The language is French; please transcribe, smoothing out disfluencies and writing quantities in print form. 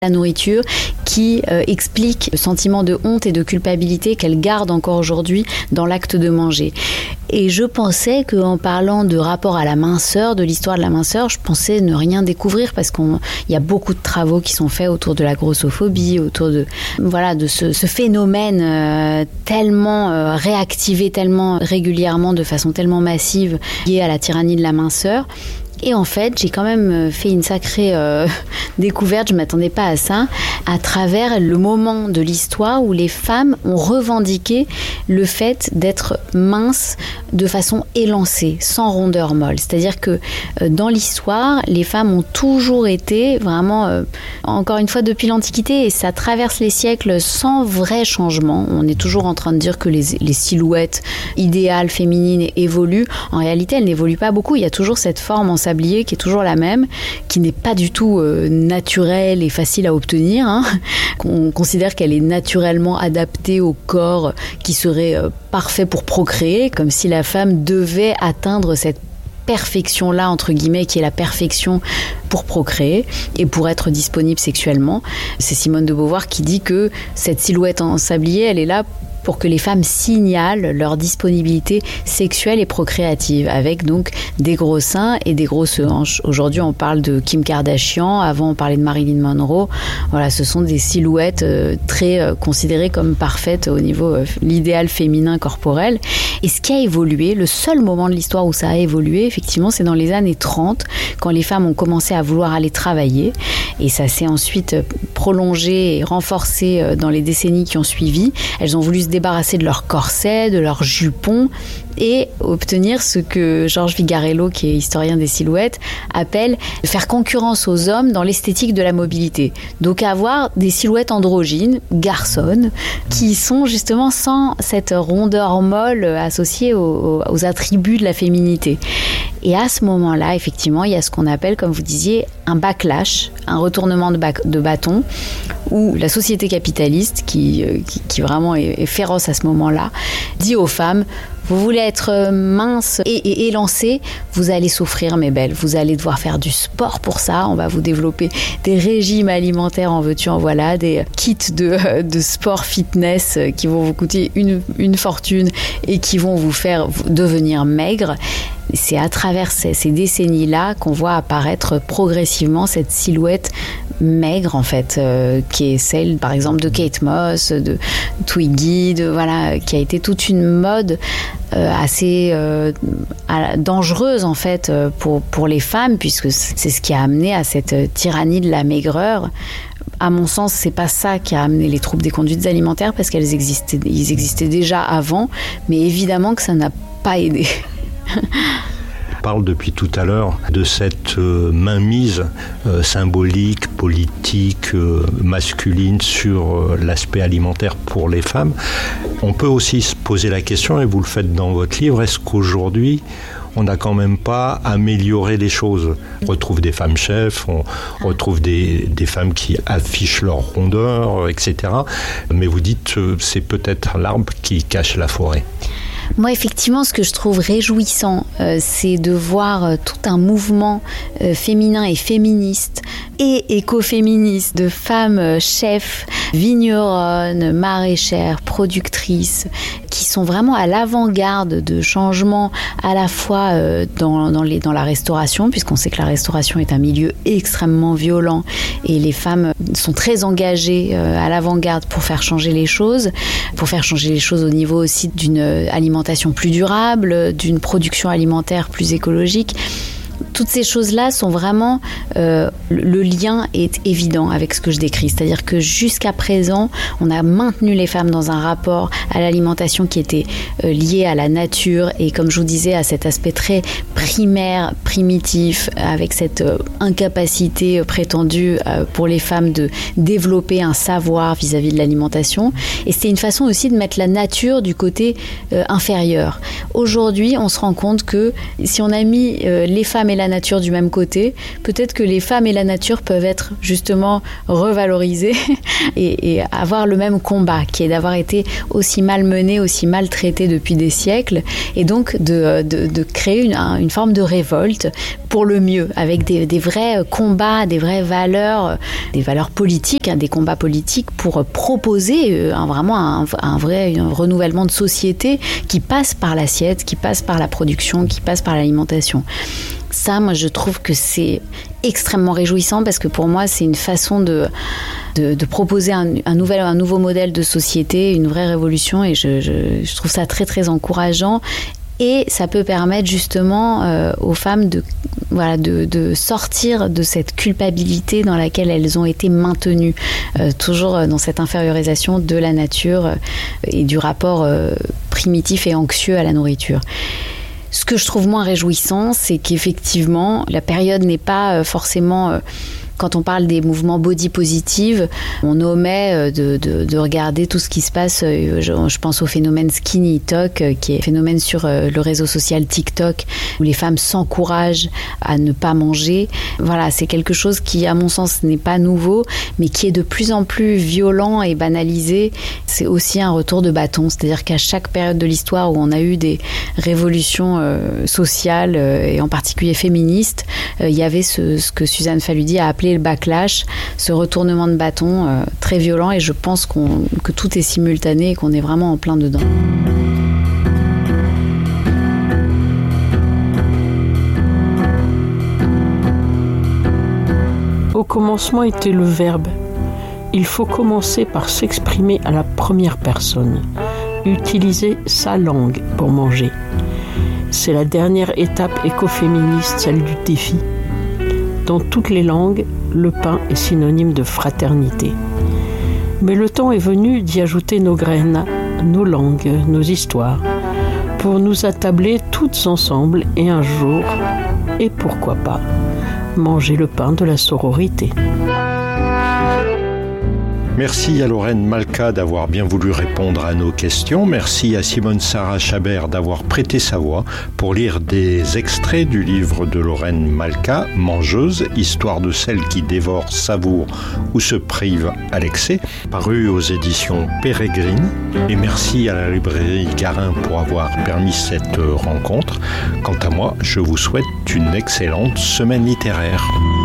la nourriture qui explique le sentiment de honte et de culpabilité qu'elle garde encore aujourd'hui dans l'acte de manger. Et je pensais qu'en parlant de rapport à la minceur, de l'histoire de la minceur, je pensais ne rien découvrir parce qu'il y a beaucoup de travaux qui sont faits autour de la grossophobie, autour de ce phénomène tellement réactivé, tellement régulièrement, de façon tellement massive, lié à la tyrannie de la minceur. Et en fait, j'ai quand même fait une sacrée découverte, je ne m'attendais pas à ça, à travers le moment de l'histoire où les femmes ont revendiqué le fait d'être minces de façon élancée, sans rondeur molle. C'est-à-dire que dans l'histoire, les femmes ont toujours été vraiment, encore une fois, depuis l'Antiquité, et ça traverse les siècles sans vrai changement. On est toujours en train de dire que les silhouettes idéales féminines évoluent. En réalité, elles n'évoluent pas beaucoup. Il y a toujours cette forme en sablier qui est toujours la même, qui n'est pas du tout naturelle et facile à obtenir. On considère qu'elle est naturellement adaptée au corps qui serait parfait pour procréer, comme si la femme devait atteindre cette perfection-là, entre guillemets, qui est la perfection pour procréer et pour être disponible sexuellement. C'est Simone de Beauvoir qui dit que cette silhouette en sablier, elle est là pour que les femmes signalent leur disponibilité sexuelle et procréative, avec donc des gros seins et des grosses hanches. Aujourd'hui, on parle de Kim Kardashian, avant on parlait de Marilyn Monroe. Voilà, ce sont des silhouettes très considérées comme parfaites au niveau l'idéal féminin corporel. Et ce qui a évolué, le seul moment de l'histoire où ça a évolué, effectivement, c'est dans les années 30, quand les femmes ont commencé à vouloir aller travailler. Et ça s'est ensuite prolongé et renforcé dans les décennies qui ont suivi. Elles ont voulu se débarrasser de leur corset, de leur jupon et obtenir ce que Georges Vigarello, qui est historien des silhouettes, appelle faire concurrence aux hommes dans l'esthétique de la mobilité. Donc avoir des silhouettes androgynes, garçonnes, qui sont justement sans cette rondeur molle associée aux attributs de la féminité. Et à ce moment-là, effectivement, il y a ce qu'on appelle, comme vous disiez, un backlash, un retournement de bâton, où la société capitaliste, qui vraiment est féroce à ce moment-là, dit aux femmes: vous voulez être mince et élancée, vous allez souffrir, mes belles. Vous allez devoir faire du sport pour ça. On va vous développer des régimes alimentaires en veux-tu, en voilà, des kits de sport fitness qui vont vous coûter une fortune et qui vont vous faire devenir maigre. C'est à travers ces décennies-là qu'on voit apparaître progressivement cette silhouette maigre, en fait, qui est celle, par exemple, de Kate Moss, de Twiggy, qui a été toute une mode assez dangereuse, en fait, pour les femmes, puisque c'est ce qui a amené à cette tyrannie de la maigreur. À mon sens, c'est pas ça qui a amené les troubles des conduites alimentaires, parce qu'ils existaient déjà avant, mais évidemment que ça n'a pas aidé. On parle depuis tout à l'heure de cette mainmise symbolique, politique, masculine sur l'aspect alimentaire pour les femmes. On peut aussi se poser la question, et vous le faites dans votre livre, est-ce qu'aujourd'hui on n'a quand même pas amélioré les choses? On retrouve des femmes chefs, on retrouve des femmes qui affichent leur rondeur, etc. Mais vous dites c'est peut-être l'arbre qui cache la forêt. Moi, effectivement, ce que je trouve réjouissant, c'est de voir tout un mouvement féminin et féministe et écoféministe de femmes chefs, vigneronnes, maraîchères, productrices, qui sont vraiment à l'avant-garde de changements à la fois dans la restauration, puisqu'on sait que la restauration est un milieu extrêmement violent et les femmes sont très engagées à l'avant-garde pour faire changer les choses au niveau aussi d'une alimentation plus durable, d'une production alimentaire plus écologique. Toutes ces choses-là sont vraiment... le lien est évident avec ce que je décris. C'est-à-dire que jusqu'à présent, on a maintenu les femmes dans un rapport à l'alimentation qui était lié à la nature et, comme je vous disais, à cet aspect très primaire, primitif, avec cette incapacité prétendue pour les femmes de développer un savoir vis-à-vis de l'alimentation. Et c'était une façon aussi de mettre la nature du côté inférieur. Aujourd'hui, on se rend compte que si on a mis les femmes et la nature du même côté. Peut-être que les femmes et la nature peuvent être justement revalorisées et avoir le même combat, qui est d'avoir été aussi mal menées, aussi maltraitées depuis des siècles, et donc de créer une forme de révolte pour le mieux, avec des vrais combats, des vraies valeurs, des valeurs politiques, des combats politiques pour proposer vraiment un vrai renouvellement de société qui passe par l'assiette, qui passe par la production, qui passe par l'alimentation. Ça, moi, je trouve que c'est extrêmement réjouissant parce que pour moi, c'est une façon de proposer un nouveau modèle de société, une vraie révolution, et je trouve ça très, très encourageant. Et ça peut permettre justement aux femmes de sortir de cette culpabilité dans laquelle elles ont été maintenues, toujours dans cette infériorisation de la nature et du rapport primitif et anxieux à la nourriture. Ce que je trouve moins réjouissant, c'est qu'effectivement, la période n'est pas forcément... Quand on parle des mouvements body positive, on omet de regarder tout ce qui se passe. Je pense au phénomène skinny talk, qui est un phénomène sur le réseau social TikTok, où les femmes s'encouragent à ne pas manger. Voilà, c'est quelque chose qui, à mon sens, n'est pas nouveau, mais qui est de plus en plus violent et banalisé. C'est aussi un retour de bâton, c'est-à-dire qu'à chaque période de l'histoire où on a eu des révolutions sociales, et en particulier féministes, il y avait ce que Suzanne Faludi a appelé le backlash, ce retournement de bâton très violent, et je pense que tout est simultané et qu'on est vraiment en plein dedans. Au commencement était le verbe. Il faut commencer par s'exprimer à la première personne, utiliser sa langue pour manger. C'est la dernière étape écoféministe, celle du défi. Dans toutes les langues, le pain est synonyme de fraternité. Mais le temps est venu d'y ajouter nos graines, nos langues, nos histoires, pour nous attabler toutes ensemble et un jour, et pourquoi pas, manger le pain de la sororité. Merci à Lorraine Malka d'avoir bien voulu répondre à nos questions. Merci à Simone Sarah Chabert d'avoir prêté sa voix pour lire des extraits du livre de Lorraine Malka, Mangeuse, histoire de celle qui dévore, savoure ou se prive à l'excès, paru aux éditions Pérégrine. Et merci à la librairie Garin pour avoir permis cette rencontre. Quant à moi, je vous souhaite une excellente semaine littéraire.